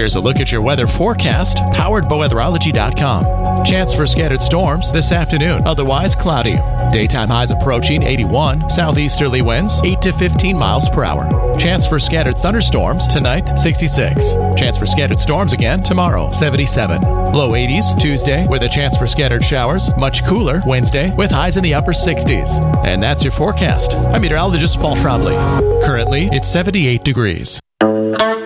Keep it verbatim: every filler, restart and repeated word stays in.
Here's a look at your weather forecast, powered by weatherology dot com. Chance for scattered storms this afternoon, otherwise cloudy. Daytime highs approaching eighty-one, southeasterly winds eight to fifteen miles per hour. Chance for scattered thunderstorms tonight, sixty-six. Chance for scattered storms again tomorrow, seventy-seven. Low eighties Tuesday with a chance for scattered showers, much cooler Wednesday with highs in the upper sixties. And that's your forecast. I'm meteorologist Paul Trombley. Currently, it's seventy-eight degrees.